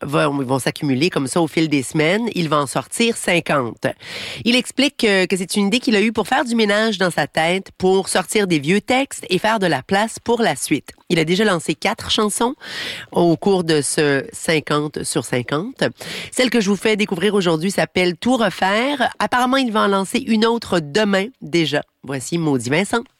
vont s'accumuler comme ça au fil des semaines. Il va en sortir 50. Il explique que c'est une idée qu'il a eue pour faire du ménage dans sa tête, pour sortir des vieux textes et faire de la place pour la suite. Il a déjà lancé 4 chansons au cours de ce 50 sur 50. Celle que je vous fais découvrir aujourd'hui s'appelle Tout refaire. Apparemment, il va en lancer une autre demain déjà. Voici Maudit Vincent.